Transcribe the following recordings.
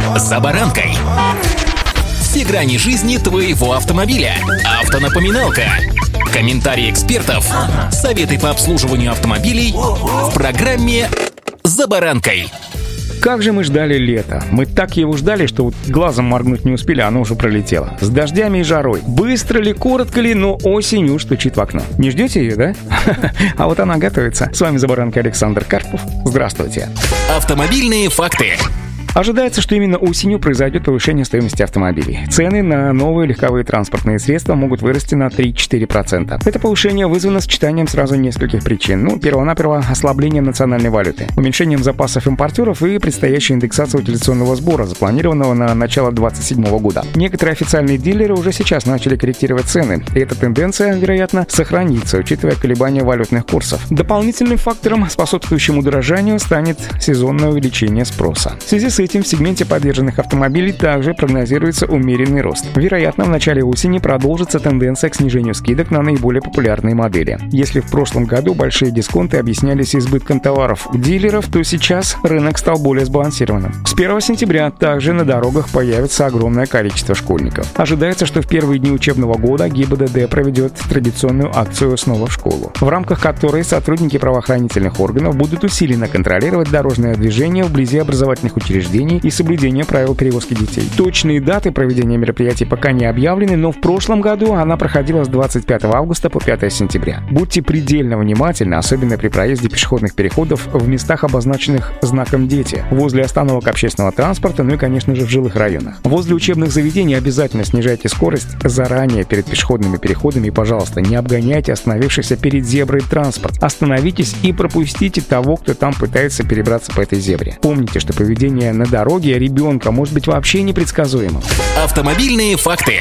«За баранкой». Все грани жизни твоего автомобиля. Автонапоминалка. Комментарии экспертов. Советы по обслуживанию автомобилей в программе «За баранкой». Как же мы ждали лета. Мы так его ждали, что вот глазом моргнуть не успели, оно уже пролетело. С дождями и жарой. Быстро ли, коротко ли, но осень уж стучит в окно. Не ждете ее, да? А вот она готовится. С вами «За баранкой» Александр Карпов. Здравствуйте. Автомобильные факты. Ожидается, что именно осенью произойдет повышение стоимости автомобилей. Цены на новые легковые транспортные средства могут вырасти на 3-4%. Это повышение вызвано сочетанием сразу нескольких причин. Первонаперво ослаблением национальной валюты, уменьшением запасов импортеров и предстоящей индексацией утилизационного сбора, запланированного на начало 2027 года. Некоторые официальные дилеры уже сейчас начали корректировать цены, и эта тенденция, вероятно, сохранится, учитывая колебания валютных курсов. Дополнительным фактором, способствующим удорожанию, станет сезонное увеличение спроса. В связи с этим в сегменте подержанных автомобилей также прогнозируется умеренный рост. Вероятно, в начале осени продолжится тенденция к снижению скидок на наиболее популярные модели. Если в прошлом году большие дисконты объяснялись избытком товаров у дилеров, то сейчас рынок стал более сбалансированным. С 1 сентября также на дорогах появится огромное количество школьников. Ожидается, что в первые дни учебного года ГИБДД проведет традиционную акцию «Снова в школу», в рамках которой сотрудники правоохранительных органов будут усиленно контролировать дорожное движение вблизи образовательных учреждений и соблюдение правил перевозки детей. Точные даты проведения мероприятий пока не объявлены, но в прошлом году она проходила с 25 августа по 5 сентября. Будьте предельно внимательны, особенно при проезде пешеходных переходов в местах, обозначенных знаком «Дети», возле остановок общественного транспорта, ну и, конечно же, в жилых районах. Возле учебных заведений обязательно снижайте скорость заранее перед пешеходными переходами и, пожалуйста, не обгоняйте остановившийся перед зеброй транспорт. Остановитесь и пропустите того, кто там пытается перебраться по этой зебре. Помните, что поведение на дороге ребенка может быть вообще непредсказуемым. Автомобильные факты.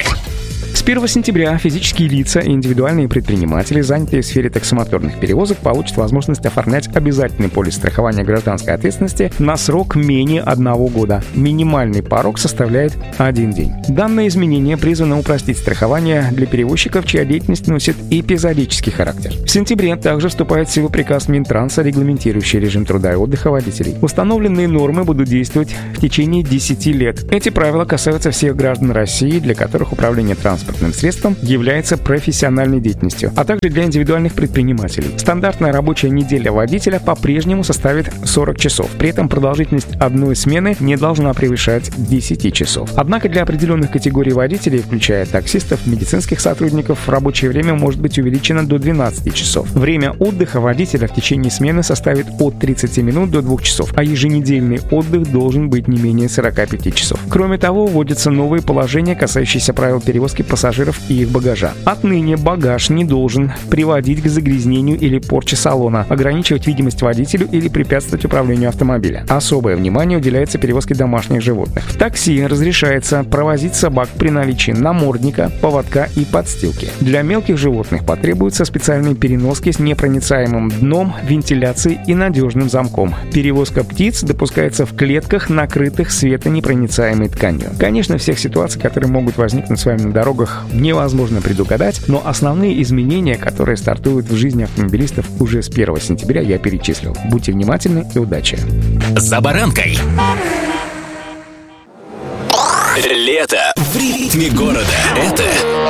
С 1 сентября физические лица и индивидуальные предприниматели, занятые в сфере таксомоторных перевозок, получат возможность оформлять обязательный полис страхования гражданской ответственности на срок менее 1 года. Минимальный порог составляет 1 день. Данное изменение призвано упростить страхование для перевозчиков, чья деятельность носит эпизодический характер. В сентябре также вступает в силу приказ Минтранса, регламентирующий режим труда и отдыха водителей. Установленные нормы будут действовать в течение 10 лет. Эти правила касаются всех граждан России, для которых управление транспортным средством является профессиональной деятельностью, а также для индивидуальных предпринимателей. Стандартная рабочая неделя водителя по-прежнему составит 40 часов. При этом продолжительность одной смены не должна превышать 10 часов. Однако для определенных категорий водителей, включая таксистов, медицинских сотрудников, рабочее время может быть увеличено до 12 часов. Время отдыха водителя в течение смены составит от 30 минут до 2 часов, а еженедельный отдых должен быть не менее 45 часов. Кроме того, вводятся новые положения, касающиеся правил перевозки пассажиров и их багажа. Отныне багаж не должен приводить к загрязнению или порче салона, ограничивать видимость водителю или препятствовать управлению автомобиля. Особое внимание уделяется перевозке домашних животных. В такси разрешается провозить собак при наличии намордника, поводка и подстилки. Для мелких животных потребуются специальные переноски с непроницаемым дном, вентиляцией и надежным замком. Перевозка птиц допускается в клетках, накрытых светонепроницаемой тканью. Конечно, всех ситуаций, которые могут возникнуть с вами на дорогах, невозможно предугадать, но основные изменения, которые стартуют в жизни автомобилистов уже с 1 сентября, я перечислил. Будьте внимательны и удачи. «За баранкой». Лето в ритме города. Это